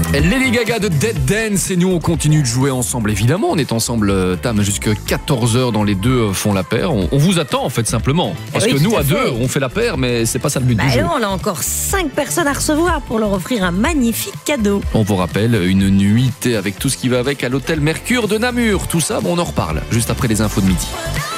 Lady Gaga de Dead Dance et nous on continue de jouer ensemble évidemment, on est ensemble Tam jusqu'à 14h dans Les Deux font la paire, on vous attend en fait simplement parce que nous à deux on fait la paire mais c'est pas ça le but du jeu. On a encore 5 personnes à recevoir pour leur offrir un magnifique cadeau. On vous rappelle une nuitée avec tout ce qui va avec à l'hôtel Mercure de Namur, tout ça on en reparle juste après les infos de midi.